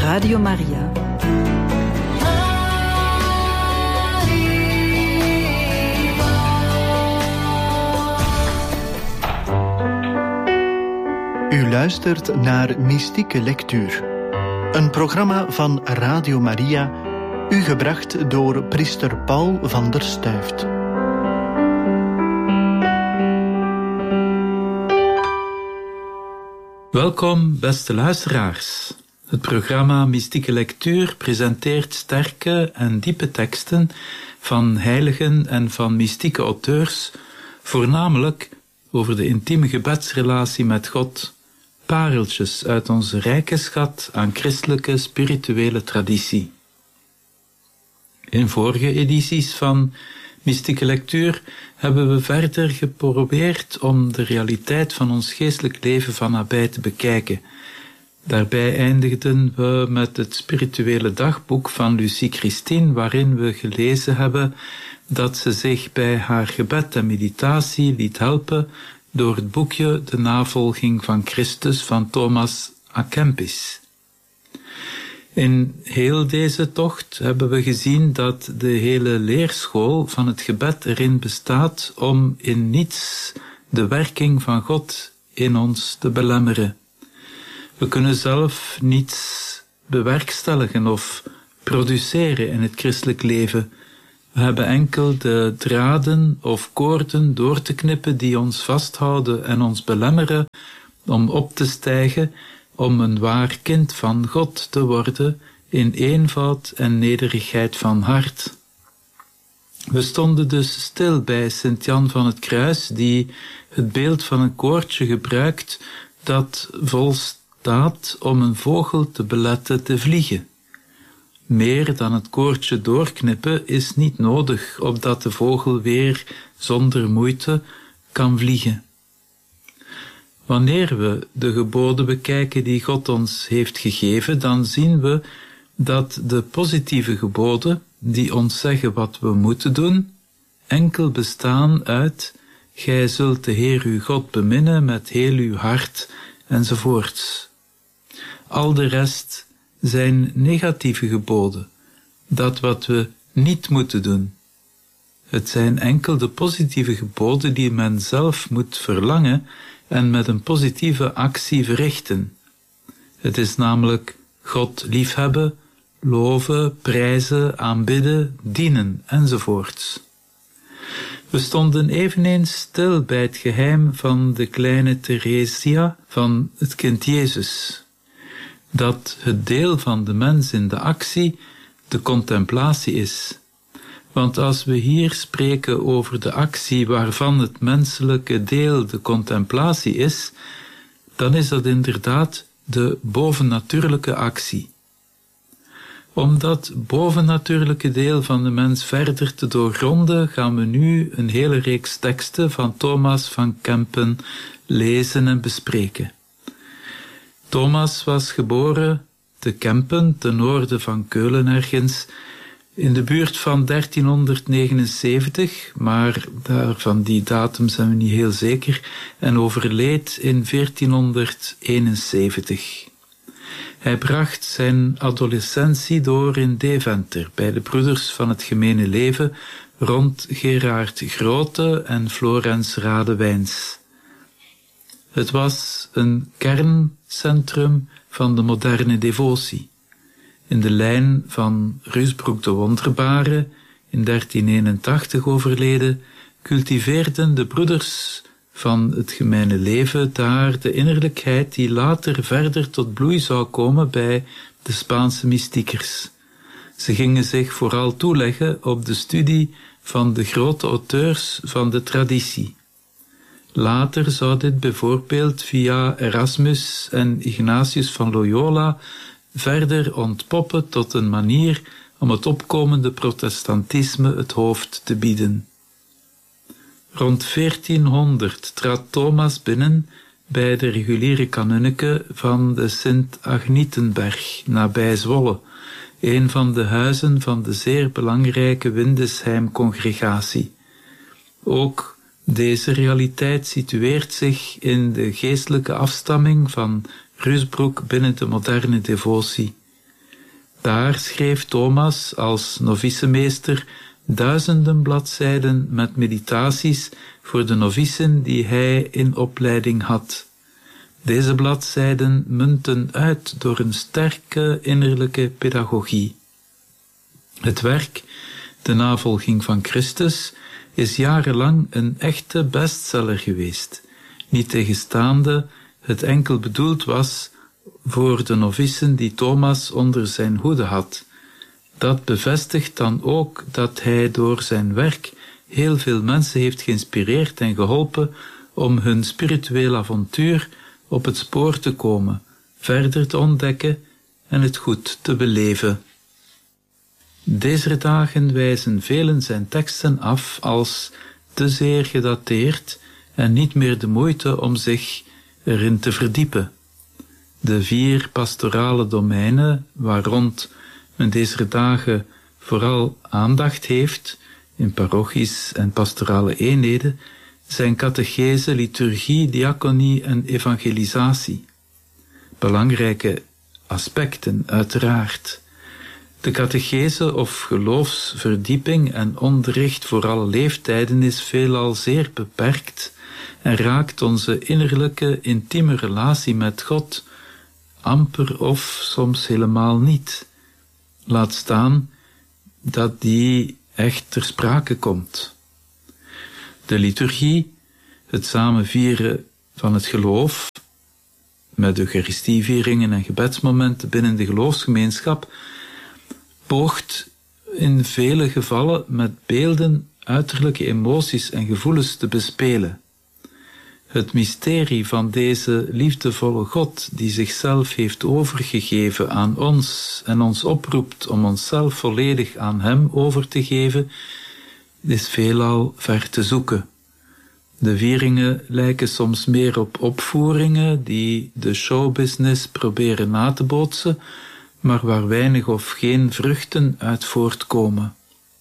Radio Maria. U luistert naar Mystieke Lectuur, een programma van Radio Maria, u gebracht door priester Paul van der Stuyft. Welkom, beste luisteraars. Het programma Mystieke Lectuur presenteert sterke en diepe teksten van heiligen en van mystieke auteurs, voornamelijk over de intieme gebedsrelatie met God, pareltjes uit onze rijke schat aan christelijke spirituele traditie. In vorige edities van Mystieke Lectuur hebben we verder geprobeerd om de realiteit van ons geestelijk leven van nabij te bekijken. Daarbij eindigden we met het spirituele dagboek van Lucie Christine, waarin we gelezen hebben dat ze zich bij haar gebed en meditatie liet helpen door het boekje De Navolging van Christus van Thomas à Kempis. In heel deze tocht hebben we gezien dat de hele leerschool van het gebed erin bestaat om in niets de werking van God in ons te belemmeren. We kunnen zelf niets bewerkstelligen of produceren in het christelijk leven. We hebben enkel de draden of koorden door te knippen die ons vasthouden en ons belemmeren om op te stijgen, om een waar kind van God te worden in eenvoud en nederigheid van hart. We stonden dus stil bij Sint Jan van het Kruis, die het beeld van een koordje gebruikt dat volstaat om een vogel te beletten te vliegen. Meer dan het koordje doorknippen is niet nodig, opdat de vogel weer zonder moeite kan vliegen. Wanneer we de geboden bekijken die God ons heeft gegeven, dan zien we dat de positieve geboden, die ons zeggen wat we moeten doen, enkel bestaan uit: gij zult de Heer uw God beminnen met heel uw hart, enzovoorts. Al de rest zijn negatieve geboden, dat wat we niet moeten doen. Het zijn enkel de positieve geboden die men zelf moet verlangen en met een positieve actie verrichten. Het is namelijk God liefhebben, loven, prijzen, aanbidden, dienen, enzovoorts. We stonden eveneens stil bij het geheim van de kleine Theresia van het kind Jezus, dat het deel van de mens in de actie de contemplatie is. Want als we hier spreken over de actie waarvan het menselijke deel de contemplatie is, dan is dat inderdaad de bovennatuurlijke actie. Om dat bovennatuurlijke deel van de mens verder te doorgronden, gaan we nu een hele reeks teksten van Thomas van Kempen lezen en bespreken. Thomas was geboren te Kempen, ten noorden van Keulen ergens, in de buurt van 1379, maar van die datum zijn we niet heel zeker, en overleed in 1471. Hij bracht zijn adolescentie door in Deventer, bij de broeders van het gemene leven, rond Gerard Grote en Florens Radewijns. Het was een kerncentrum van de moderne devotie. In de lijn van Ruysbroek de Wonderbare, in 1381 overleden, cultiveerden de broeders van het gemene leven daar de innerlijkheid die later verder tot bloei zou komen bij de Spaanse mystiekers. Ze gingen zich vooral toeleggen op de studie van de grote auteurs van de traditie. Later zou dit bijvoorbeeld via Erasmus en Ignatius van Loyola verder ontpoppen tot een manier om het opkomende protestantisme het hoofd te bieden. Rond 1400 trad Thomas binnen bij de reguliere kanunniken van de Sint-Agnietenberg, nabij Zwolle, een van de huizen van de zeer belangrijke Windesheim-congregatie. Ook deze realiteit situeert zich in de geestelijke afstamming van Ruysbroek binnen de moderne devotie. Daar schreef Thomas als novicemeester duizenden bladzijden met meditaties voor de novicen die hij in opleiding had. Deze bladzijden munten uit door een sterke innerlijke pedagogie. Het werk, De navolging van Christus, is jarenlang een echte bestseller geweest, niet tegenstaande het enkel bedoeld was voor de novicen die Thomas onder zijn hoede had. Dat bevestigt dan ook dat hij door zijn werk heel veel mensen heeft geïnspireerd en geholpen om hun spiritueel avontuur op het spoor te komen, verder te ontdekken en het goed te beleven. Deze dagen wijzen velen zijn teksten af als te zeer gedateerd en niet meer de moeite om zich erin te verdiepen. De 4 pastorale domeinen waar rond men deze dagen vooral aandacht heeft, in parochies en pastorale eenheden, zijn catechese, liturgie, diaconie en evangelisatie. Belangrijke aspecten, uiteraard. De catechese of geloofsverdieping en onderricht voor alle leeftijden is veelal zeer beperkt en raakt onze innerlijke, intieme relatie met God amper of soms helemaal niet. Laat staan dat die echt ter sprake komt. De liturgie, het samenvieren van het geloof, met eucharistievieringen en gebedsmomenten binnen de geloofsgemeenschap, poogt in vele gevallen met beelden uiterlijke emoties en gevoelens te bespelen. Het mysterie van deze liefdevolle God, die zichzelf heeft overgegeven aan ons en ons oproept om onszelf volledig aan Hem over te geven, is veelal ver te zoeken. De vieringen lijken soms meer op opvoeringen die de showbusiness proberen na te bootsen, maar waar weinig of geen vruchten uit voortkomen.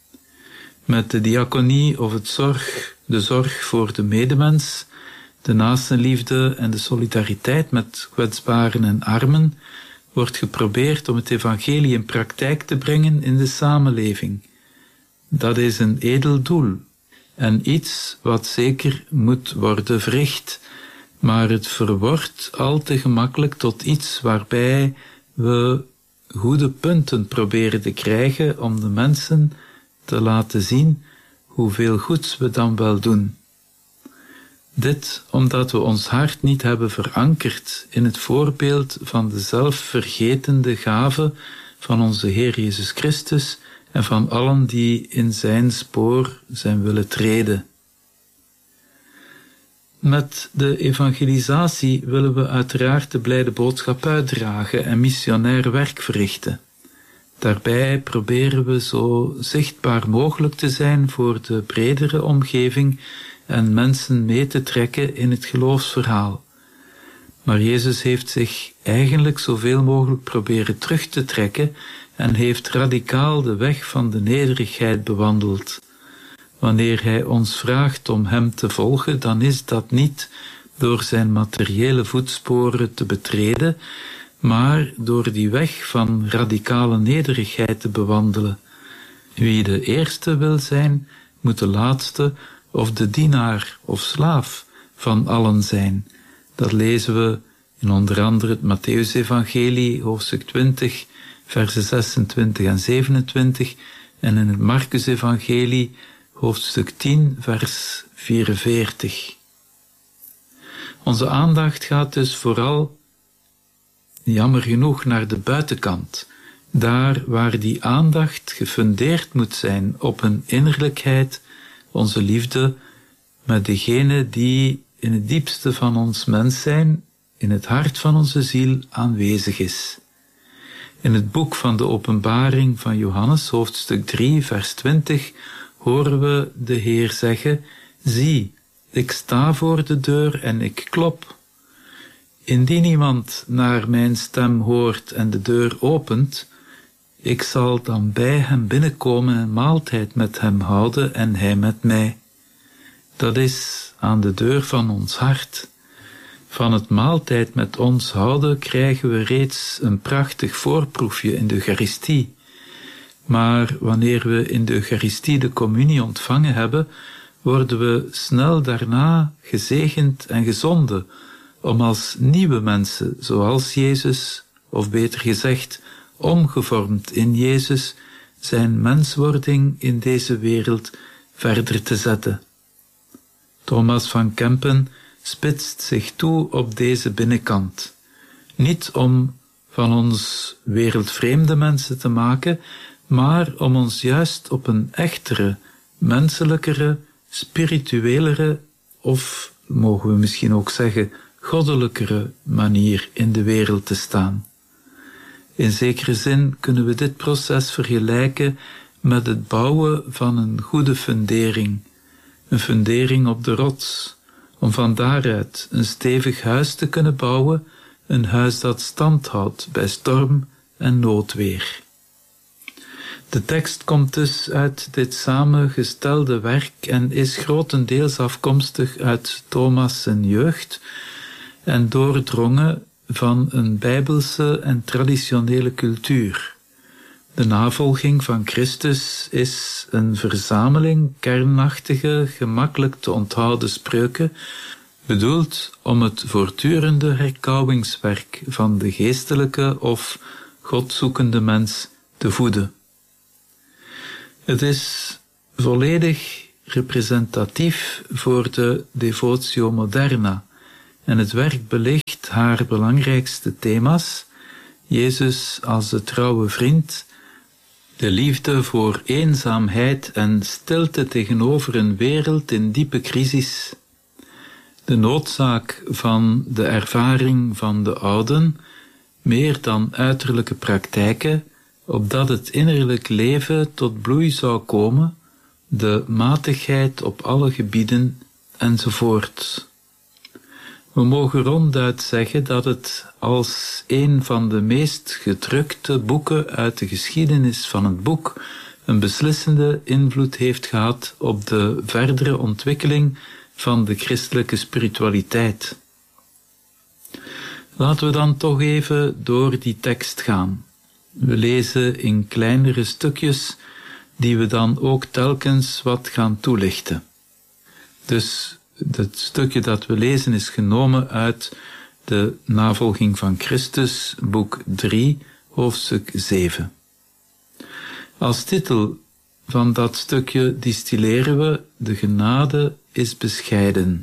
Met de diaconie of de zorg voor de medemens, de naastenliefde en de solidariteit met kwetsbaren en armen wordt geprobeerd om het evangelie in praktijk te brengen in de samenleving. Dat is een edel doel en iets wat zeker moet worden verricht, maar het verwordt al te gemakkelijk tot iets waarbij we goede punten proberen te krijgen om de mensen te laten zien hoeveel goeds we dan wel doen. Dit omdat we ons hart niet hebben verankerd in het voorbeeld van de zelfvergetende gave van onze Heer Jezus Christus en van allen die in zijn spoor zijn willen treden. Met de evangelisatie willen we uiteraard de blijde boodschap uitdragen en missionair werk verrichten. Daarbij proberen we zo zichtbaar mogelijk te zijn voor de bredere omgeving en mensen mee te trekken in het geloofsverhaal. Maar Jezus heeft zich eigenlijk zoveel mogelijk proberen terug te trekken en heeft radicaal de weg van de nederigheid bewandeld. Wanneer Hij ons vraagt om Hem te volgen, dan is dat niet door zijn materiële voetsporen te betreden, maar door die weg van radicale nederigheid te bewandelen. Wie de eerste wil zijn, moet de laatste of de dienaar of slaaf van allen zijn. Dat lezen we in onder andere het Mattheüs-evangelie, hoofdstuk 20, versen 26 en 27, en in het Marcus-evangelie, hoofdstuk 10, vers 44. Onze aandacht gaat dus vooral, jammer genoeg, naar de buitenkant, daar waar die aandacht gefundeerd moet zijn op een innerlijkheid, onze liefde met degene die in het diepste van ons mens zijn, in het hart van onze ziel aanwezig is. In het boek van de Openbaring van Johannes, hoofdstuk 3, vers 20, horen we de Heer zeggen: zie, ik sta voor de deur en ik klop. Indien iemand naar mijn stem hoort en de deur opent, ik zal dan bij hem binnenkomen en maaltijd met hem houden en hij met mij. Dat is aan de deur van ons hart. van het maaltijd met ons houden, krijgen we reeds een prachtig voorproefje in de Eucharistie. Maar wanneer we in de Eucharistie de communie ontvangen hebben, worden we snel daarna gezegend en gezonden om als nieuwe mensen, zoals Jezus, of beter gezegd, omgevormd in Jezus, zijn menswording in deze wereld verder te zetten. Thomas van Kempen spitst zich toe op deze binnenkant. Niet om van ons wereldvreemde mensen te maken, maar om ons juist op een echtere, menselijkere, spirituelere of, mogen we misschien ook zeggen, goddelijkere manier in de wereld te staan. In zekere zin kunnen we dit proces vergelijken met het bouwen van een goede fundering, een fundering op de rots, om van daaruit een stevig huis te kunnen bouwen, een huis dat stand houdt bij storm en noodweer. De tekst komt dus uit dit samengestelde werk en is grotendeels afkomstig uit Thomas' zijn jeugd en doordrongen van een bijbelse en traditionele cultuur. De navolging van Christus is een verzameling kernachtige, gemakkelijk te onthouden spreuken, bedoeld om het voortdurende herkauwingswerk van de geestelijke of godzoekende mens te voeden. Het is volledig representatief voor de Devotio Moderna en het werk belicht haar belangrijkste thema's: Jezus als de trouwe vriend, de liefde voor eenzaamheid en stilte tegenover een wereld in diepe crisis, de noodzaak van de ervaring van de ouden, meer dan uiterlijke praktijken, opdat het innerlijk leven tot bloei zou komen, de matigheid op alle gebieden, enzovoort. We mogen ronduit zeggen dat het als een van de meest gedrukte boeken uit de geschiedenis van het boek een beslissende invloed heeft gehad op de verdere ontwikkeling van de christelijke spiritualiteit. Laten we dan toch even door die tekst gaan. We lezen in kleinere stukjes die we dan ook telkens wat gaan toelichten. Dus het stukje dat we lezen is genomen uit de navolging van Christus, boek 3, hoofdstuk 7. Als titel van dat stukje distilleren we: de genade is bescheiden.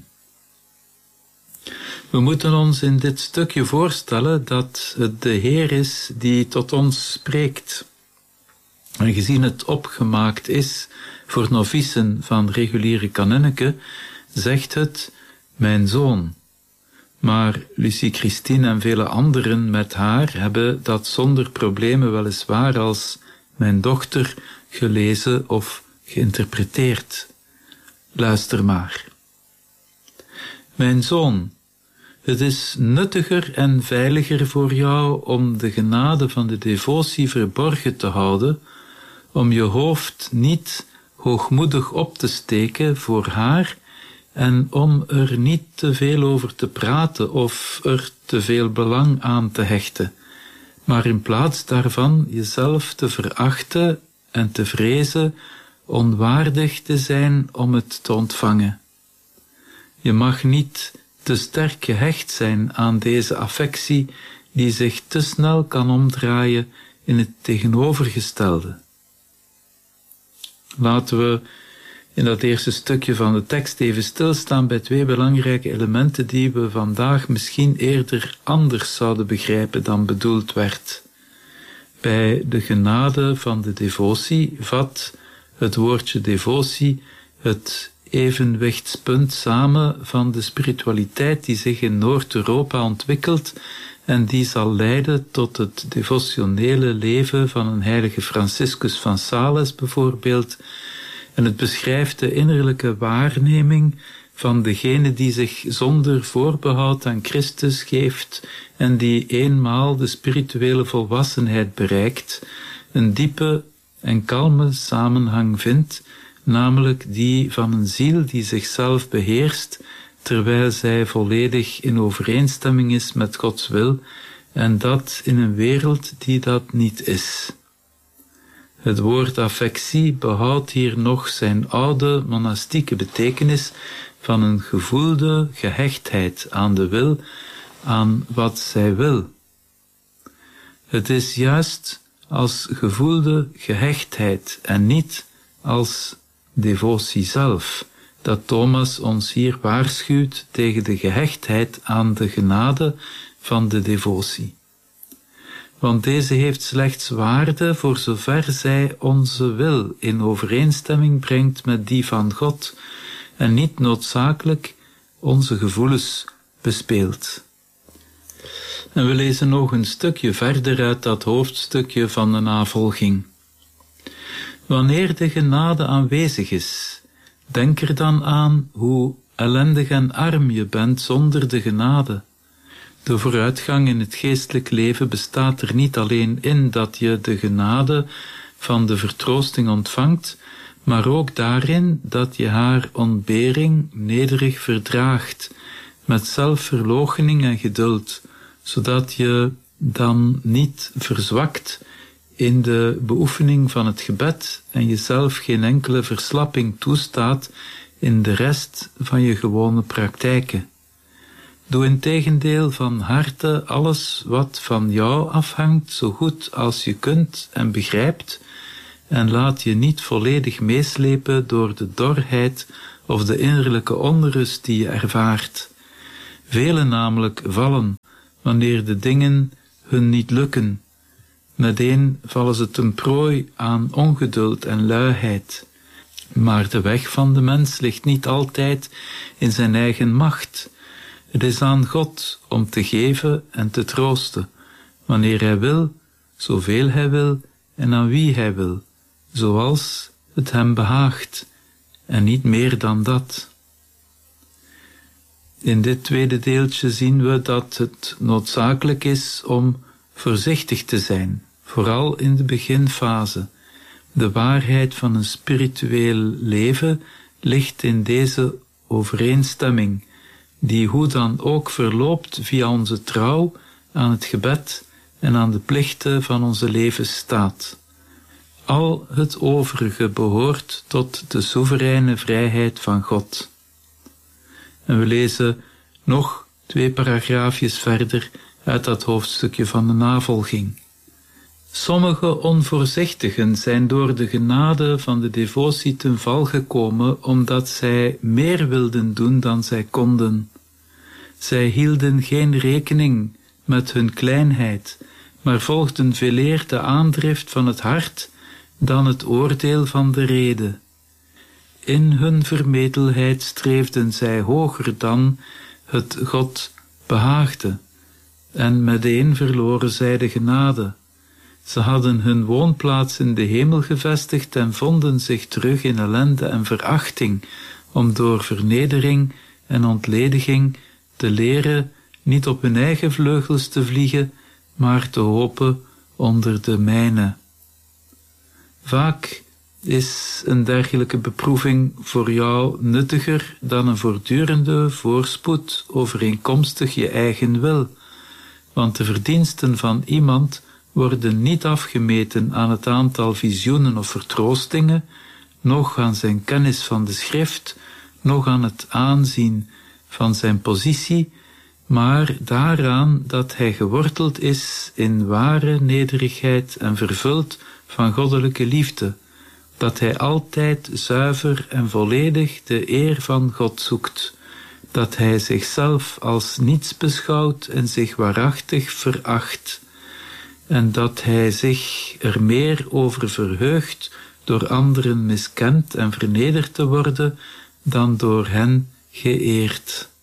We moeten ons in dit stukje voorstellen dat het de Heer is die tot ons spreekt. En gezien het opgemaakt is voor novicen van reguliere kanunniken, zegt het: mijn zoon. Maar Lucie Christine en vele anderen met haar hebben dat zonder problemen weliswaar als mijn dochter gelezen of geïnterpreteerd. Luister maar. Mijn zoon, het is nuttiger en veiliger voor jou om de genade van de devotie verborgen te houden, om je hoofd niet hoogmoedig op te steken voor haar en om er niet te veel over te praten of er te veel belang aan te hechten, maar in plaats daarvan jezelf te verachten en te vrezen onwaardig te zijn om het te ontvangen. Je mag niet te sterk gehecht zijn aan deze affectie die zich te snel kan omdraaien in het tegenovergestelde. Laten we in dat eerste stukje van de tekst even stilstaan bij twee belangrijke elementen die we vandaag misschien eerder anders zouden begrijpen dan bedoeld werd. Bij de genade van de devotie vat het woordje devotie het evenwichtspunt samen van de spiritualiteit die zich in Noord-Europa ontwikkelt en die zal leiden tot het devotionele leven van een heilige Franciscus van Sales bijvoorbeeld. En het beschrijft de innerlijke waarneming van degene die zich zonder voorbehoud aan Christus geeft en die eenmaal de spirituele volwassenheid bereikt, een diepe en kalme samenhang vindt, namelijk die van een ziel die zichzelf beheerst terwijl zij volledig in overeenstemming is met Gods wil, en dat in een wereld die dat niet is. Het woord affectie behoudt hier nog zijn oude monastieke betekenis van een gevoelde gehechtheid aan de wil, aan wat zij wil. Het is juist als gevoelde gehechtheid en niet als devotie zelf dat Thomas ons hier waarschuwt tegen de gehechtheid aan de genade van de devotie. Want deze heeft slechts waarde voor zover zij onze wil in overeenstemming brengt met die van God en niet noodzakelijk onze gevoelens bespeelt. En we lezen nog een stukje verder uit dat hoofdstukje van de navolging. Wanneer de genade aanwezig is, denk er dan aan hoe ellendig en arm je bent zonder de genade. De vooruitgang in het geestelijk leven bestaat er niet alleen in dat je de genade van de vertroosting ontvangt, maar ook daarin dat je haar ontbering nederig verdraagt, met zelfverloochening en geduld, zodat je dan niet verzwakt in de beoefening van het gebed en jezelf geen enkele verslapping toestaat in de rest van je gewone praktijken. Doe integendeel van harte alles wat van jou afhangt, zo goed als je kunt en begrijpt, en laat je niet volledig meeslepen door de dorheid of de innerlijke onrust die je ervaart. Velen namelijk vallen wanneer de dingen hun niet lukken. Meteen vallen ze ten prooi aan ongeduld en luiheid. Maar de weg van de mens ligt niet altijd in zijn eigen macht. Het is aan God om te geven en te troosten, wanneer Hij wil, zoveel Hij wil en aan wie Hij wil, zoals het Hem behaagt, en niet meer dan dat. In dit tweede deeltje zien we dat het noodzakelijk is om voorzichtig te zijn, vooral in de beginfase. De waarheid van een spiritueel leven ligt in deze overeenstemming, die hoe dan ook verloopt via onze trouw aan het gebed en aan de plichten van onze levensstaat. Al het overige behoort tot de soevereine vrijheid van God. En we lezen nog 2 paragraafjes verder uit dat hoofdstukje van de navolging. Sommige onvoorzichtigen zijn door de genade van de devotie ten val gekomen, omdat zij meer wilden doen dan zij konden. Zij hielden geen rekening met hun kleinheid, maar volgden veeleer de aandrift van het hart dan het oordeel van de rede. In hun vermetelheid streefden zij hoger dan het God behaagde, en meteen verloren zij de genade. Ze hadden hun woonplaats in de hemel gevestigd en vonden zich terug in ellende en verachting, om door vernedering en ontlediging te leren niet op hun eigen vleugels te vliegen, maar te hopen onder de mijne. Vaak is een dergelijke beproeving voor jou nuttiger dan een voortdurende voorspoed overeenkomstig je eigen wil, want de verdiensten van iemand worden niet afgemeten aan het aantal visioenen of vertroostingen, noch aan zijn kennis van de schrift, noch aan het aanzien van zijn positie, maar daaraan dat hij geworteld is in ware nederigheid en vervuld van goddelijke liefde, dat hij altijd zuiver en volledig de eer van God zoekt, dat hij zichzelf als niets beschouwt en zich waarachtig veracht, en dat hij zich er meer over verheugt door anderen miskend en vernederd te worden dan door hen geëerd.